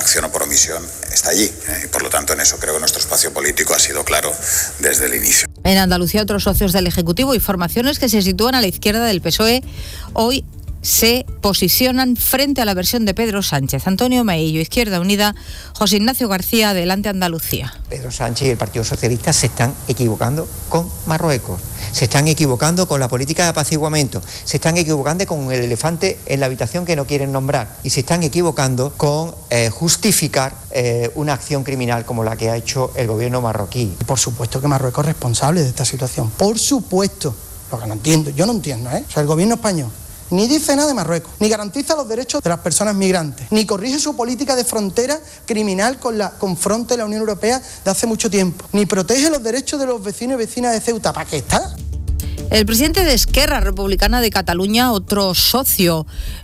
acción o por omisión está allí. Y por lo tanto, en eso creo que nuestro espacio político ha sido claro desde el inicio. En Andalucía, otros socios del Ejecutivo y formaciones que se sitúan a la izquierda del PSOE hoy se posicionan frente a la versión de Pedro Sánchez. Antonio Maillo, Izquierda Unida, José Ignacio García, Adelante Andalucía. Pedro Sánchez y el Partido Socialista se están equivocando con Marruecos, se están equivocando con la política de apaciguamiento, se están equivocando con el elefante en la habitación que no quieren nombrar y se están equivocando con justificar una acción criminal como la que ha hecho el gobierno marroquí. Por supuesto que Marruecos es responsable de esta situación, por supuesto. Lo que no entiendo, yo no entiendo, O sea, el gobierno español ni dice nada de Marruecos, ni garantiza los derechos de las personas migrantes, ni corrige su política de frontera criminal con Frontex de la Unión Europea de hace mucho tiempo, ni protege los derechos de los vecinos y vecinas de Ceuta. ¿Para qué está? El presidente de Esquerra Republicana de Cataluña, otro socio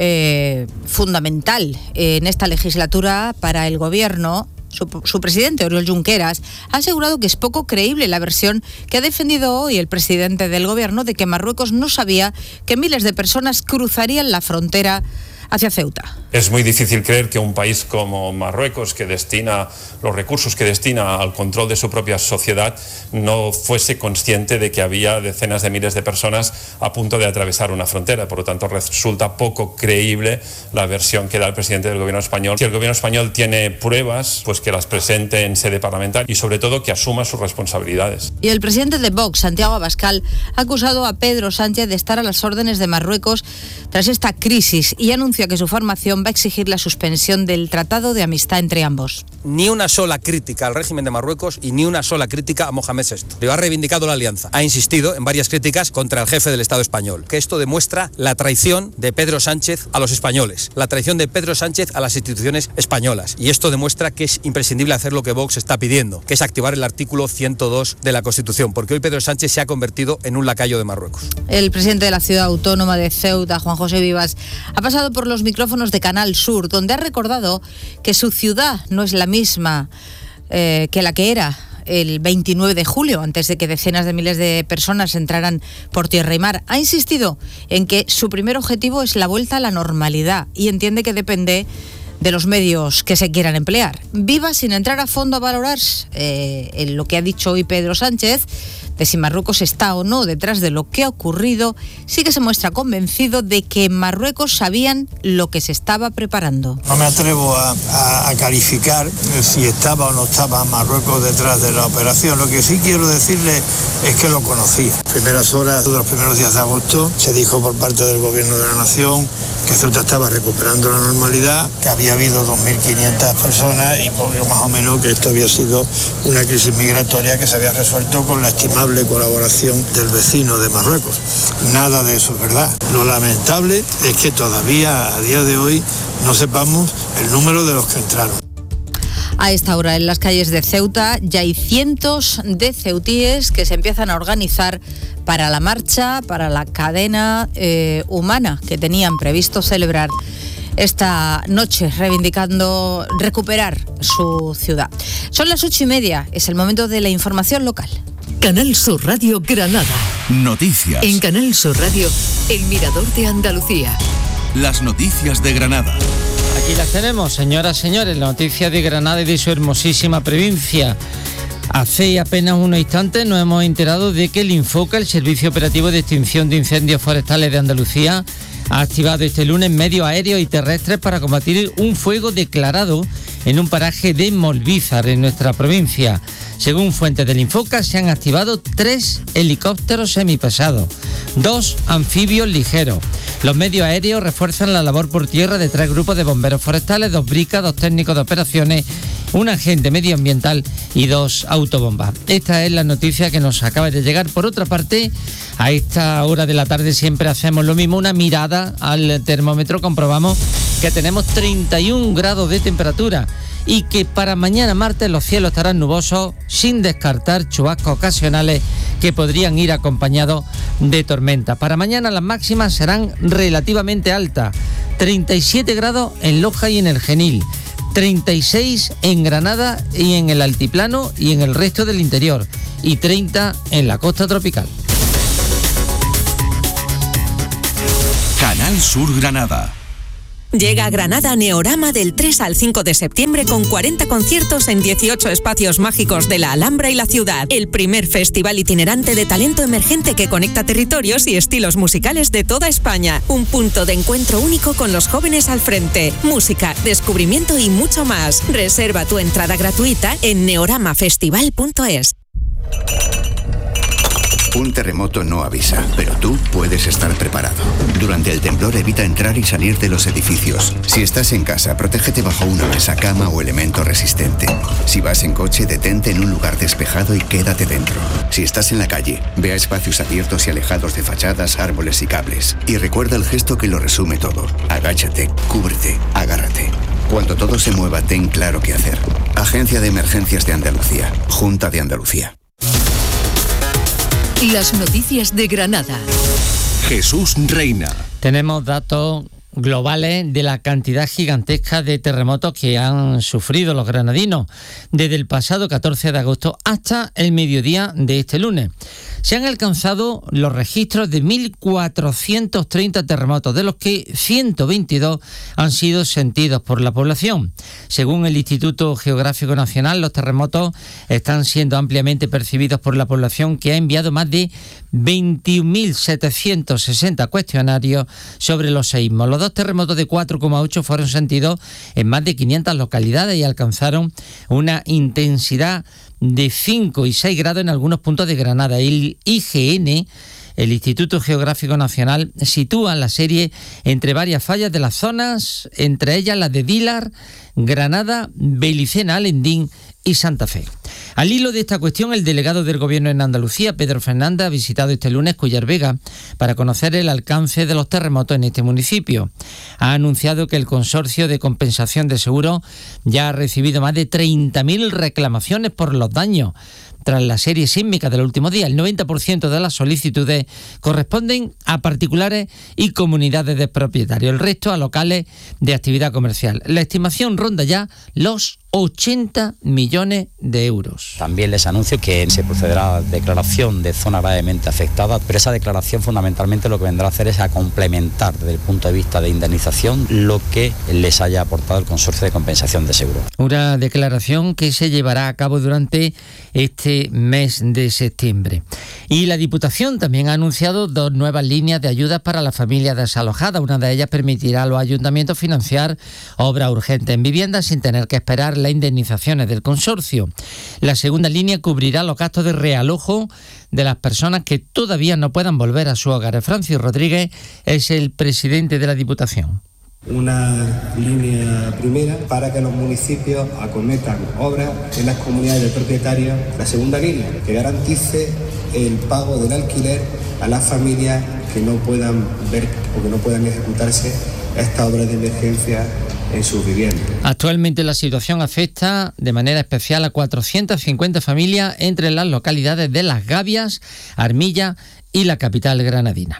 fundamental en esta legislatura para el gobierno, su presidente, Oriol Junqueras, ha asegurado que es poco creíble la versión que ha defendido hoy el presidente del gobierno de que Marruecos no sabía que miles de personas cruzarían la frontera hacia Ceuta. Es muy difícil creer que un país como Marruecos, que destina los recursos que destina al control de su propia sociedad, no fuese consciente de que había decenas de miles de personas a punto de atravesar una frontera. Por lo tanto, resulta poco creíble la versión que da el presidente del gobierno español. Si el gobierno español tiene pruebas, pues que las presente en sede parlamentaria y sobre todo que asuma sus responsabilidades. Y el presidente de Vox, Santiago Abascal, ha acusado a Pedro Sánchez de estar a las órdenes de Marruecos tras esta crisis y anuncia que su formación va a exigir la suspensión del Tratado de Amistad entre ambos. Ni una sola crítica al régimen de Marruecos y ni una sola crítica a Mohamed VI. Lo ha reivindicado la alianza. Ha insistido en varias críticas contra el jefe del Estado español. Que esto demuestra la traición de Pedro Sánchez a los españoles, la traición de Pedro Sánchez a las instituciones españolas. Y esto demuestra que es imprescindible hacer lo que Vox está pidiendo, que es activar el artículo 102 de la Constitución, porque hoy Pedro Sánchez se ha convertido en un lacayo de Marruecos. El presidente de la ciudad autónoma de Ceuta, Juan José Vivas, ha pasado por los micrófonos de Canal Sur, donde ha recordado que su ciudad no es la misma que la que era el 29 de julio, antes de que decenas de miles de personas entraran por tierra y mar. Ha insistido en que su primer objetivo es la vuelta a la normalidad y entiende que depende de los medios que se quieran emplear. Vivas, sin entrar a fondo a valorar en lo que ha dicho hoy Pedro Sánchez, de si Marruecos está o no detrás de lo que ha ocurrido, sí que se muestra convencido de que en Marruecos sabían lo que se estaba preparando. No me atrevo a calificar si estaba o no estaba Marruecos detrás de la operación. Lo que sí quiero decirle es que lo conocía. Primeras horas de los primeros días de agosto se dijo por parte del Gobierno de la Nación que Ceuta estaba recuperando la normalidad, que había habido 2.500 personas y poco más o menos que esto había sido una crisis migratoria que se había resuelto con la estimable colaboración del vecino de Marruecos. Nada de eso es verdad. Lo lamentable es que todavía a día de hoy no sepamos el número de los que entraron. A esta hora en las calles de Ceuta ya hay cientos de ceutíes que se empiezan a organizar para la marcha, para la cadena humana que tenían previsto celebrar esta noche, reivindicando recuperar su ciudad. Son las 8:30, es el momento de la información local. Canal Sur Radio Granada. Noticias. En Canal Sur Radio, El Mirador de Andalucía. Las noticias de Granada. Aquí las tenemos, señoras, señores, la noticia de Granada y de su hermosísima provincia. Hace apenas unos instantes nos hemos enterado de que el Infoca, el Servicio Operativo de Extinción de Incendios Forestales de Andalucía, ha activado este lunes medios aéreos y terrestres para combatir un fuego declarado en un paraje de Molvízar, en nuestra provincia. Según fuentes del Infoca, se han activado 3 helicópteros semipesados, 2 anfibios ligeros. Los medios aéreos refuerzan la labor por tierra de 3 grupos de bomberos forestales, 2 bricas, 2 técnicos de operaciones, un agente medioambiental y 2 autobombas. Esta es la noticia que nos acaba de llegar. Por otra parte, a esta hora de la tarde siempre hacemos lo mismo, una mirada al termómetro, comprobamos que tenemos 31 grados de temperatura y que para mañana martes los cielos estarán nubosos, sin descartar chubascos ocasionales que podrían ir acompañados de tormenta. Para mañana las máximas serán relativamente altas, 37 grados en Loja y en el Genil, 36 en Granada y en el altiplano y en el resto del interior, y 30 en la costa tropical. Canal Sur Granada. Llega a Granada Neorama del 3 al 5 de septiembre con 40 conciertos en 18 espacios mágicos de la Alhambra y la ciudad. El primer festival itinerante de talento emergente que conecta territorios y estilos musicales de toda España. Un punto de encuentro único con los jóvenes al frente. Música, descubrimiento y mucho más. Reserva tu entrada gratuita en neoramafestival.es. Un terremoto no avisa, pero tú puedes estar preparado. Durante el temblor evita entrar y salir de los edificios. Si estás en casa, protégete bajo una mesa, cama o elemento resistente. Si vas en coche, detente en un lugar despejado y quédate dentro. Si estás en la calle, ve a espacios abiertos y alejados de fachadas, árboles y cables. Y recuerda el gesto que lo resume todo. Agáchate, cúbrete, agárrate. Cuando todo se mueva, ten claro qué hacer. Agencia de Emergencias de Andalucía. Junta de Andalucía. Las noticias de Granada. Jesús Reina. Tenemos datos globales de la cantidad gigantesca de terremotos que han sufrido los granadinos desde el pasado 14 de agosto hasta el mediodía de este lunes. Se han alcanzado los registros de 1.430 terremotos, de los que 122 han sido sentidos por la población. Según el Instituto Geográfico Nacional, los terremotos están siendo ampliamente percibidos por la población, que ha enviado más de 21.760 cuestionarios sobre los seísmos. Los dos terremotos de 4,8 fueron sentidos en más de 500 localidades y alcanzaron una intensidad de 5 y 6 grados en algunos puntos de Granada. El IGN, el Instituto Geográfico Nacional, sitúa la serie entre varias fallas de las zonas, entre ellas las de Dílar, Granada, Belicena, Alendín y Santa Fe. Al hilo de esta cuestión, el delegado del Gobierno en Andalucía, Pedro Fernández, ha visitado este lunes Cúllar Vega para conocer el alcance de los terremotos en este municipio. Ha anunciado que el Consorcio de Compensación de Seguros ya ha recibido más de 30.000 reclamaciones por los daños tras la serie sísmica del último día. El 90% de las solicitudes corresponden a particulares y comunidades de propietarios, el resto a locales de actividad comercial. La estimación ronda ya los 80 millones de euros. También les anuncio que se procederá a declaración de zona gravemente afectada, pero esa declaración fundamentalmente lo que vendrá a hacer es a complementar desde el punto de vista de indemnización lo que les haya aportado el Consorcio de Compensación de Seguros. Una declaración que se llevará a cabo durante este mes de septiembre. Y la Diputación también ha anunciado 2 nuevas líneas de ayudas para las familias desalojadas. Una de ellas permitirá a los ayuntamientos financiar obras urgentes en viviendas sin tener que esperar las indemnizaciones del consorcio. La segunda línea cubrirá los gastos de realojo de las personas que todavía no puedan volver a su hogar. Francis Rodríguez es el presidente de la Diputación. Una línea primera para que los municipios acometan obras en las comunidades de propietarios. La segunda línea, que garantice el pago del alquiler a las familias que no puedan ver o que no puedan ejecutarse estas obras de emergencia en sus viviendas. Actualmente la situación afecta de manera especial a 450 familias entre las localidades de Las Gavias, Armilla y la capital granadina.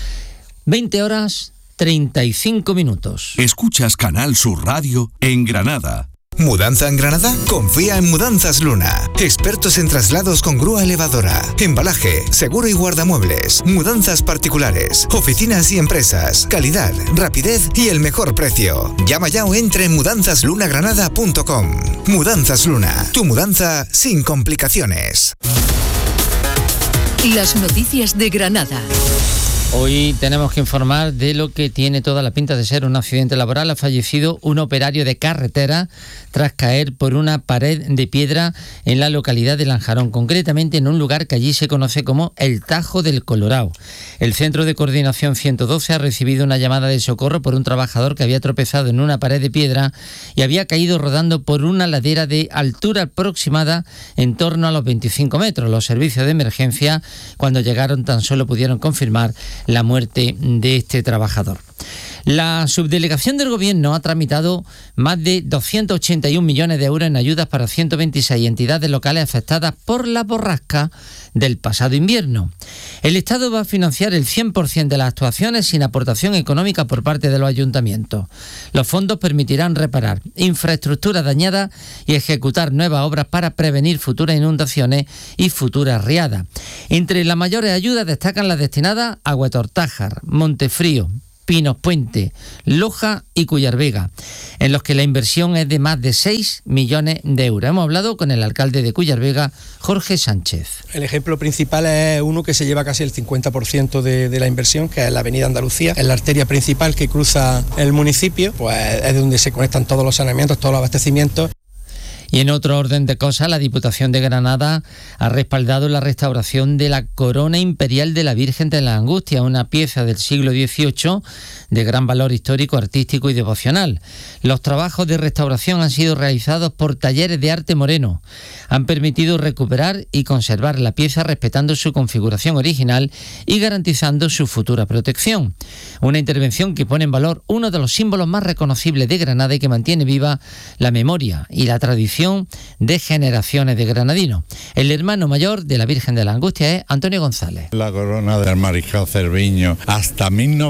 20:35. Escuchas Canal Sur Radio en Granada. ¿Mudanza en Granada? Confía en Mudanzas Luna. Expertos en traslados con grúa elevadora, embalaje, seguro y guardamuebles, mudanzas particulares, oficinas y empresas, calidad, rapidez y el mejor precio. Llama ya o entra en mudanzaslunagranada.com. Mudanzas Luna, tu mudanza sin complicaciones. Las noticias de Granada. Hoy tenemos que informar de lo que tiene toda la pinta de ser un accidente laboral. Ha fallecido un operario de carretera tras caer por una pared de piedra en la localidad de Lanjarón, concretamente en un lugar que allí se conoce como el Tajo del Colorao. El Centro de Coordinación 112 ha recibido una llamada de socorro por un trabajador que había tropezado en una pared de piedra y había caído rodando por una ladera de altura aproximada en torno a los 25 metros. Los servicios de emergencia, cuando llegaron, tan solo pudieron confirmar la muerte de este trabajador. La subdelegación del Gobierno ha tramitado más de 281 millones de euros en ayudas para 126 entidades locales afectadas por la borrasca del pasado invierno. El Estado va a financiar el 100% de las actuaciones sin aportación económica por parte de los ayuntamientos. Los fondos permitirán reparar infraestructuras dañadas y ejecutar nuevas obras para prevenir futuras inundaciones y futuras riadas. Entre las mayores ayudas destacan las destinadas a Huetortájar, Montefrío, Pinos Puente, Loja y Cuyar Vega, en los que la inversión es de más de 6 millones de euros. Hemos hablado con el alcalde de Cuyar Vega, Jorge Sánchez. El ejemplo principal es uno que se lleva casi el 50% de la inversión, que es la avenida Andalucía, es la arteria principal que cruza el municipio, pues es donde se conectan todos los saneamientos, todos los abastecimientos. Y en otro orden de cosas, la Diputación de Granada ha respaldado la restauración de la Corona Imperial de la Virgen de la Angustia, una pieza del siglo XVIII de gran valor histórico, artístico y devocional. Los trabajos de restauración han sido realizados por Talleres de Arte Moreno. Han permitido recuperar y conservar la pieza respetando su configuración original y garantizando su futura protección. Una intervención que pone en valor uno de los símbolos más reconocibles de Granada y que mantiene viva la memoria y la tradición de generaciones de granadinos. El hermano mayor de la Virgen de la Angustia es Antonio González. La corona del Mariscal Cerviño hasta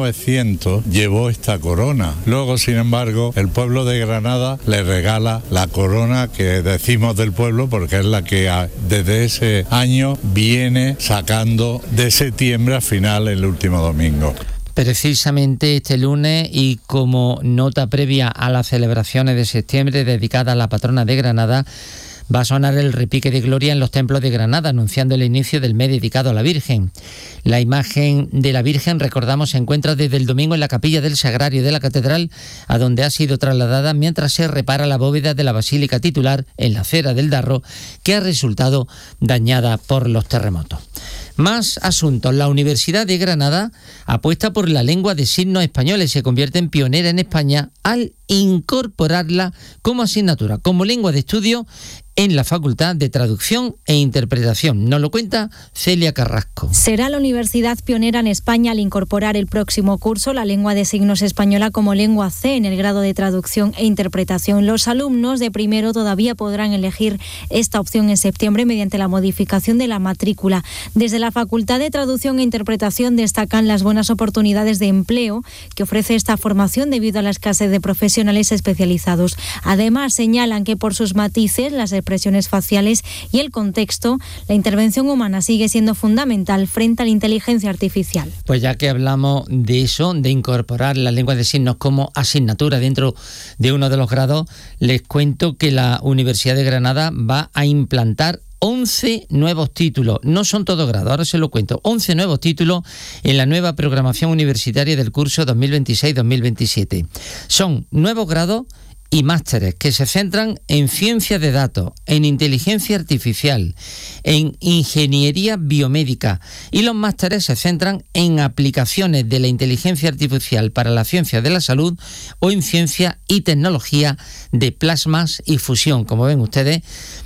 1900 llevó esta corona. Luego, sin embargo, el pueblo de Granada le regala la corona que decimos del pueblo porque es la que desde ese año viene sacando de septiembre a final el último domingo. Precisamente este lunes, y como nota previa a las celebraciones de septiembre dedicadas a la patrona de Granada, va a sonar el repique de gloria en los templos de Granada, anunciando el inicio del mes dedicado a la Virgen. La imagen de la Virgen, recordamos, se encuentra desde el domingo en la capilla del Sagrario de la Catedral, a donde ha sido trasladada mientras se repara la bóveda de la Basílica titular en la Acera del Darro, que ha resultado dañada por los terremotos. Más asuntos. La Universidad de Granada apuesta por la lengua de signos española y se convierte en pionera en España al incorporarla como asignatura, como lengua de estudio en la Facultad de Traducción e Interpretación. Nos lo cuenta Celia Carrasco. Será la universidad pionera en España al incorporar el próximo curso la lengua de signos española como lengua C en el grado de Traducción e Interpretación. Los alumnos de primero todavía podrán elegir esta opción en septiembre mediante la modificación de la matrícula. Desde la Facultad de Traducción e Interpretación destacan las buenas oportunidades de empleo que ofrece esta formación debido a la escasez de profesionales especializados. Además, señalan que por sus matices, las expresiones faciales y el contexto, la intervención humana sigue siendo fundamental frente a la inteligencia artificial. Pues ya que hablamos de eso, de incorporar la lengua de signos como asignatura dentro de uno de los grados, les cuento que la Universidad de Granada va a implantar 11 nuevos títulos, no son todos grados, ahora se lo cuento, 11 nuevos títulos en la nueva programación universitaria del curso 2026-2027. Son nuevos grados y másteres que se centran en ciencia de datos, en inteligencia artificial, en ingeniería biomédica, y los másteres se centran en aplicaciones de la inteligencia artificial para la ciencia de la salud o en ciencia y tecnología de plasmas y fusión. Como ven ustedes,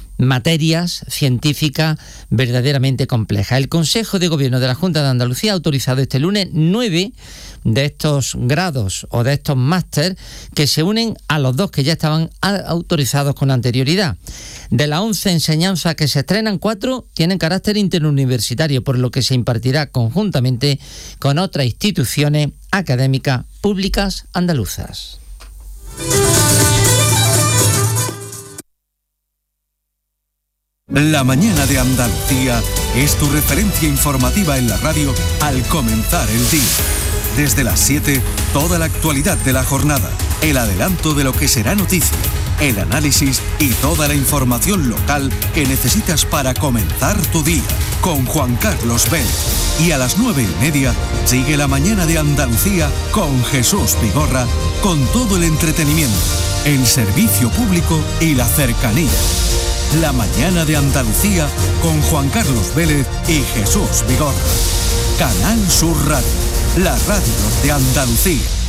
materias científicas verdaderamente complejas. El Consejo de Gobierno de la Junta de Andalucía ha autorizado este lunes 9 de estos grados o de estos máster que se unen a los 2 que ya estaban autorizados con anterioridad. De las 11 enseñanzas que se estrenan, 4 tienen carácter interuniversitario, por lo que se impartirá conjuntamente con otras instituciones académicas públicas andaluzas. La mañana de Andalucía es tu referencia informativa en la radio al comenzar el día. Desde las 7, toda la actualidad de la jornada, el adelanto de lo que será noticia, el análisis y toda la información local que necesitas para comenzar tu día. Con Juan Carlos Vélez. Y a las 9:30 sigue la mañana de Andalucía con Jesús Vigorra, con todo el entretenimiento, el servicio público y la cercanía. La mañana de Andalucía con Juan Carlos Vélez y Jesús Vigorra. Canal Sur Radio, la radio de Andalucía.